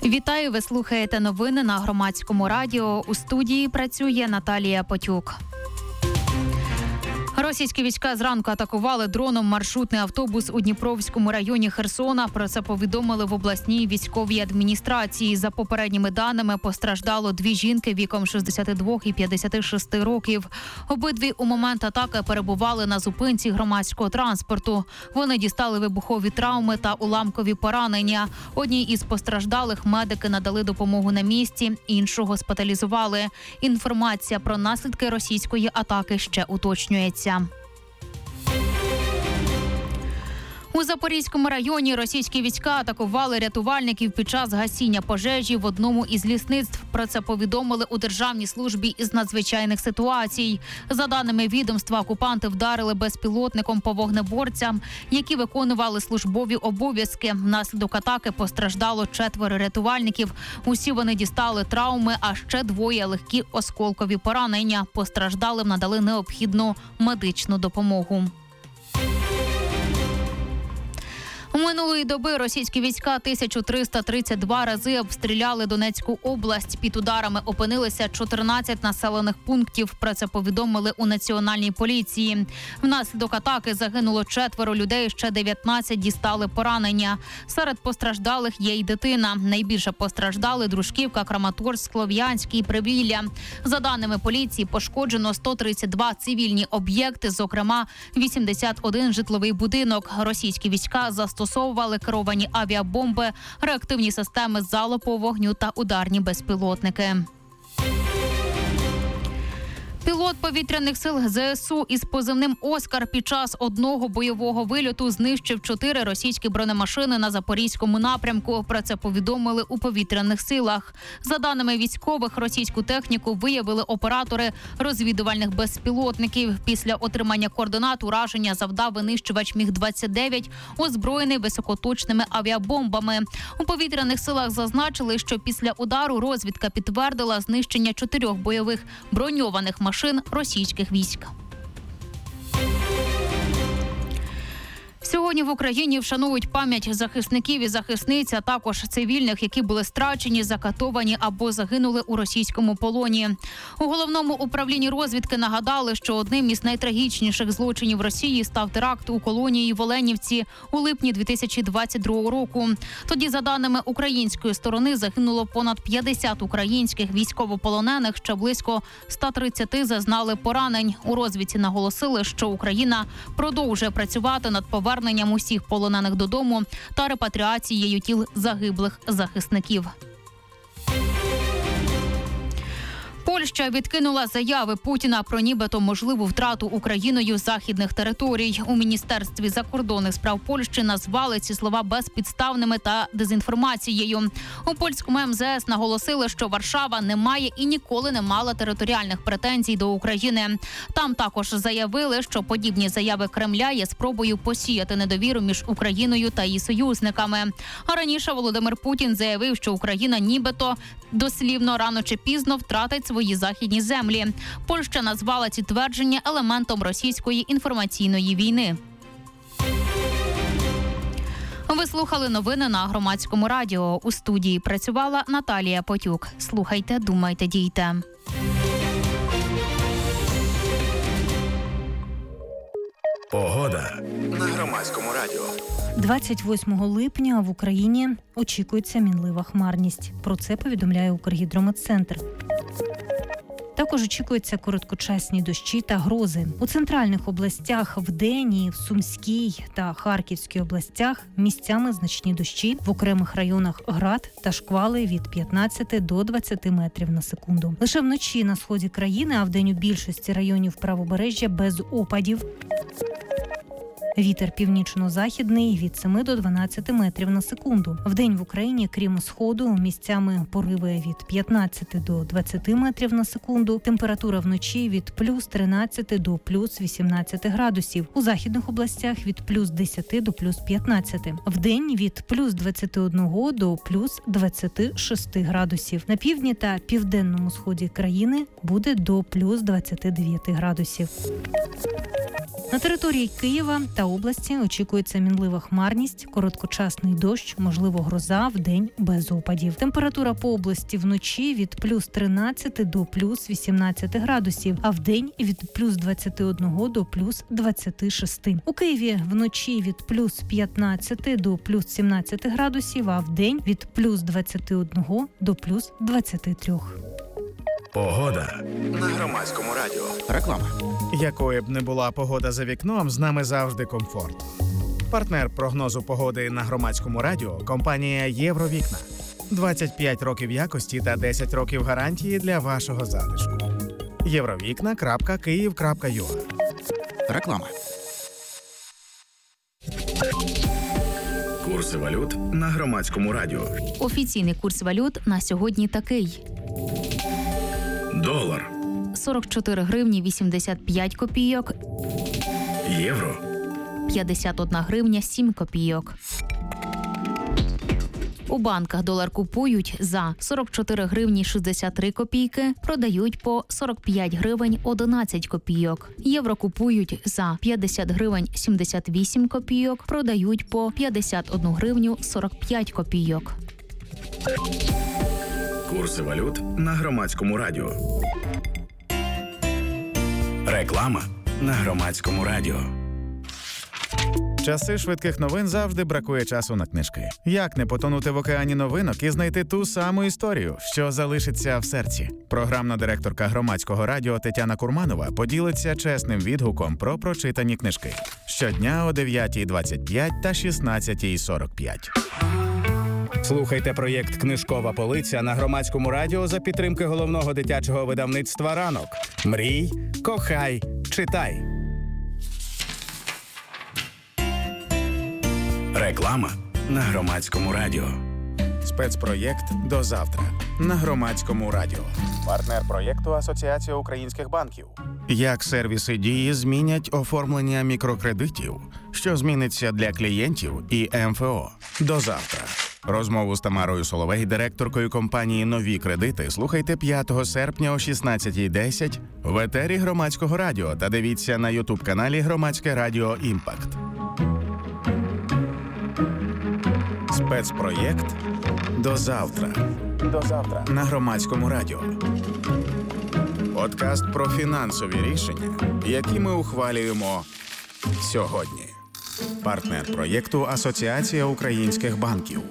Вітаю, ви слухаєте новини на Громадському радіо. У студії працює Наталія Потюк. Російські війська зранку атакували дроном маршрутний автобус у Дніпровському районі Херсона. Про це повідомили в обласній військовій адміністрації. За попередніми даними, постраждало 2 жінки віком 62 і 56 років. Обидві у момент атаки перебували на зупинці громадського транспорту. Вони дістали вибухові травми та уламкові поранення. Одній із постраждалих медики надали допомогу на місці, іншого госпіталізували. Інформація про наслідки російської атаки ще уточнюється. У Запорізькому районі російські війська атакували рятувальників під час гасіння пожежі в одному із лісництв. Про це повідомили у Державній службі із надзвичайних ситуацій. За даними відомства, окупанти вдарили безпілотником по вогнеборцям, які виконували службові обов'язки. Внаслідок атаки постраждало 4 рятувальників. Усі вони дістали травми, а ще 2 легкі осколкові поранення. Постраждалим надали необхідну медичну допомогу. Минулої доби російські війська 1332 рази обстріляли Донецьку область. Під ударами опинилися 14 населених пунктів. Про це повідомили у Національній поліції. Внаслідок атаки загинуло 4 людей, ще 19 дістали поранення. Серед постраждалих є й дитина. Найбільше постраждали Дружківка, Краматорськ, Слов'янськ і Привілля. За даними поліції, пошкоджено 132 цивільні об'єкти, зокрема 81 житловий будинок. Російські війська застосовували керовані авіабомби, реактивні системи залпового вогню та ударні безпілотники. Пілот повітряних сил ЗСУ із позивним «Оскар» під час одного бойового вильоту знищив 4 російські бронемашини на Запорізькому напрямку. Про це повідомили у повітряних силах. За даними військових, російську техніку виявили оператори розвідувальних безпілотників. Після отримання координат ураження завдав винищувач Міг-29, озброєний високоточними авіабомбами. У повітряних силах зазначили, що після удару розвідка підтвердила знищення 4 бойових броньованих машин російських військ. Сьогодні в Україні вшановують пам'ять захисників і захисниць, а також цивільних, які були страчені, закатовані або загинули у російському полоні. У Головному управлінні розвідки нагадали, що одним із найтрагічніших злочинів Росії став теракт у колонії в Оленівці у липні 2022 року. Тоді, за даними української сторони, загинуло понад 50 українських військовополонених, ще близько 130 зазнали поранень. У розвідці наголосили, що Україна продовжує працювати над поверненням усіх полонених додому та репатріацією тіл загиблих захисників. Польща відкинула заяви Путіна про нібито можливу втрату Україною західних територій. У Міністерстві закордонних справ Польщі назвали ці слова безпідставними та дезінформацією. У польському МЗС наголосили, що Варшава не має і ніколи не мала територіальних претензій до України. Там також заявили, що подібні заяви Кремля є спробою посіяти недовіру між Україною та її союзниками. А раніше Володимир Путін заявив, що Україна нібито дослівно рано чи пізно втратить свої західні землі. Польща назвала ці твердження елементом російської інформаційної війни. Ви слухали новини на Громадському радіо. У студії працювала Наталія Потюк. Слухайте, думайте, дійте. Погода на Громадському радіо. 28 липня в Україні очікується мінлива хмарність. Про це повідомляє Укргідрометцентр. Також очікуються короткочасні дощі та грози. У центральних областях вдень і в Сумській та Харківській областях місцями значні дощі, в окремих районах град та шквали від 15 до 20 метрів на секунду. Лише вночі на сході країни, а вдень у більшості районів правобережжя без опадів. Вітер північно-західний від 7 до 12 метрів на секунду. Вдень в Україні, крім сходу, місцями пориви від 15 до 20 метрів на секунду. Температура вночі від плюс 13 до плюс 18 градусів. У західних областях від плюс 10 до плюс 15. Вдень від плюс 21 до плюс 26 градусів. На півдні та південному сході країни буде до плюс 29 градусів. На території Києва та області очікується мінлива хмарність, короткочасний дощ, можливо гроза, вдень без опадів. Температура по області вночі від плюс 13 до плюс 18 градусів, а вдень від плюс 21 до плюс 26. У Києві вночі від плюс 15 до плюс 17 градусів, а вдень від плюс 21 до плюс 23. Погода на Громадському радіо. Реклама. Якою б не була погода за вікном, з нами завжди комфорт. Партнер прогнозу погоди на Громадському радіо – компанія «Євровікна». 25 років якості та 10 років гарантії для вашого затишку. Євровікна.Київ.ua. Реклама. Курси валют на Громадському радіо. Офіційний курс валют на сьогодні такий. Долар. 44 гривні 85 копійок. Євро. 51 гривня 7 копійок. У банках долар купують за 44 гривні 63 копійки, продають по 45 гривень 11 копійок. Євро купують за 50 гривень 78 копійок, продають по 51 гривню 45 копійок. Курси валют на Громадському радіо. Реклама на Громадському радіо. Часи швидких новин завжди бракує часу на книжки. Як не потонути в океані новинок і знайти ту саму історію, що залишиться в серці? Програмна директорка Громадського радіо Тетяна Курманова поділиться чесним відгуком про прочитані книжки. Щодня о 9:25 та 16:45. Слухайте проєкт «Книжкова полиця» на Громадському радіо за підтримки головного дитячого видавництва «Ранок». Мрій, кохай, читай. Реклама на Громадському радіо. Спецпроєкт «До завтра» на Громадському радіо. Партнер проєкту Асоціація українських банків. Як сервіси Дії змінять оформлення мікрокредитів? Що зміниться для клієнтів і МФО? До завтра. Розмову з Тамарою Соловей, директоркою компанії «Нові кредити», слухайте 5 серпня о 16:10 в етері Громадського радіо та дивіться на ютуб-каналі Громадське радіо «Імпакт». Спецпроєкт «До завтра». До завтра на Громадському радіо. Подкаст про фінансові рішення, які ми ухвалюємо сьогодні. Партнер проєкту Асоціація українських банків.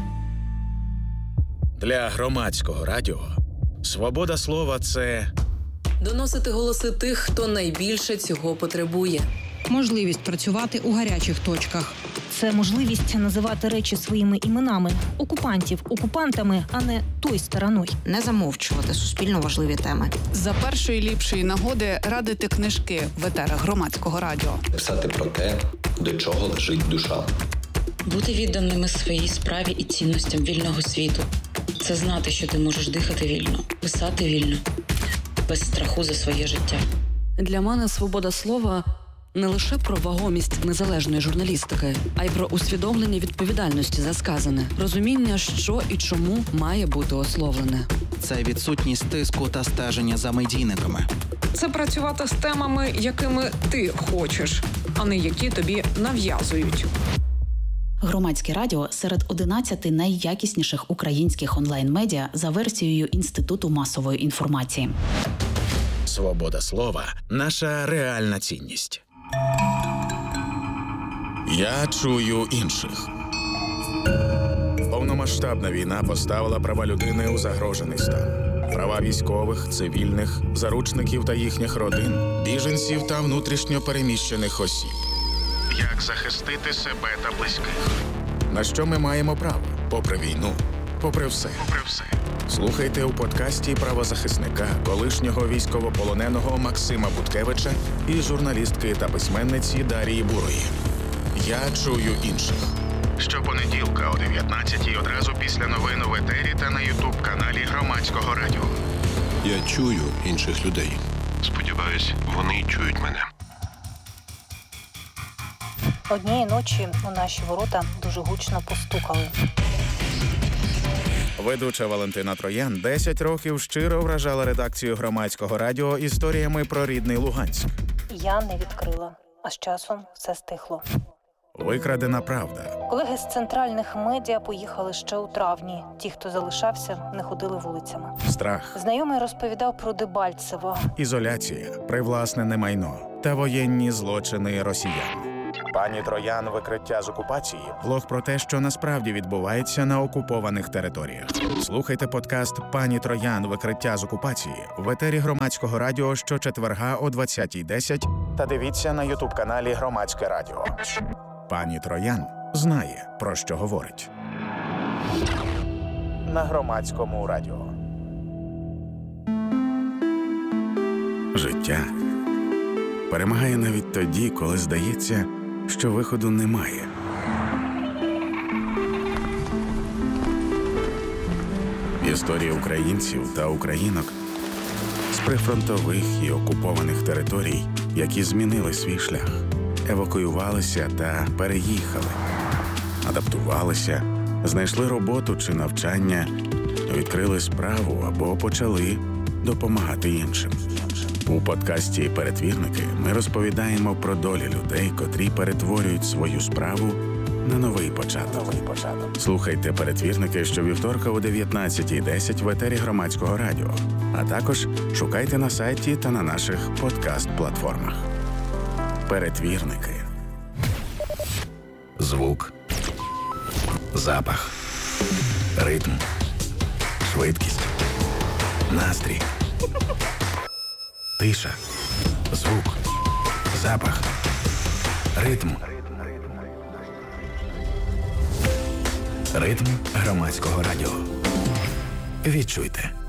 Для Громадського радіо свобода слова – це доносити голоси тих, хто найбільше цього потребує. Можливість працювати у гарячих точках. Це можливість називати речі своїми іменами. Окупантів окупантами, а не той стороною. Не замовчувати суспільно важливі теми. За першої ліпшої нагоди радити книжки в етерах Громадського радіо. Писати про те, до чого лежить душа. Бути відданими своїй справі і цінностям вільного світу. Це знати, що ти можеш дихати вільно, писати вільно, без страху за своє життя. Для мене свобода слова – не лише про вагомість незалежної журналістики, а й про усвідомлення відповідальності за сказане, розуміння, що і чому має бути ословлене. Це відсутність тиску та стеження за медійниками. Це працювати з темами, якими ти хочеш, а не які тобі нав'язують. Громадське радіо серед 11 найякісніших українських онлайн-медіа за версією Інституту масової інформації. свобода слова – наша реальна цінність. Я чую інших. Повномасштабна війна поставила права людини у загрожений стан. Права військових, цивільних, заручників та їхніх родин, біженців та внутрішньо переміщених осіб. Як захистити себе та близьких? На що ми маємо право? Попри війну, попри все. Слухайте у подкасті правозахисника, колишнього військовополоненого Максима Буткевича і журналістки та письменниці Дарії Бурої. Я чую інших. Щопонеділка о 19-й одразу після новин в етері та на ютуб-каналі Громадського радіо. Я чую інших людей. Сподіваюсь, вони чують мене. Однієї ночі у наші ворота дуже гучно постукали. Ведуча Валентина Троян 10 років щиро вражала редакцію Громадського радіо історіями про рідний Луганськ. Я не відкрила. а з часом все стихло. Викрадена правда. Колеги з центральних медіа поїхали ще у травні. Ті, хто залишався, не ходили вулицями. Страх. Знайомий розповідав про Дебальцево. Ізоляція, привласнене майно та воєнні злочини росіян. Пані Троян. Викриття з окупації. Влог про те, що насправді відбувається на окупованих територіях. Слухайте подкаст «Пані Троян. Викриття з окупації» в етері Громадського радіо щочетверга о 20:10 та дивіться на ютуб-каналі Громадське радіо. Пані Троян знає, про що говорить. На Громадському радіо. Життя перемагає навіть тоді, коли здається, що виходу немає. Історії українців та українок з прифронтових і окупованих територій, які змінили свій шлях, евакуювалися та переїхали, адаптувалися, знайшли роботу чи навчання, відкрили справу або почали допомагати іншим. У подкасті «Перетвірники» ми розповідаємо про долі людей, котрі перетворюють свою справу на новий початок. Слухайте «Перетвірники» щовівторка о 19:10 в етері Громадського радіо, а також шукайте на сайті та на наших подкаст-платформах. «Перетвірники». Звук, запах, ритм, швидкість, настрій. Тиша, звук, запах, ритм. Ритм Громадського радіо. Відчуйте.